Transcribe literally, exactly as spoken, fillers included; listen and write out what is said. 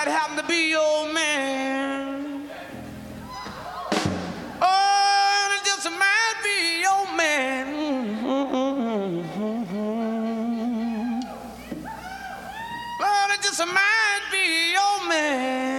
might happen to be your man. Oh, and it just might be your man. Mm-hmm. Lord, it just might be your man.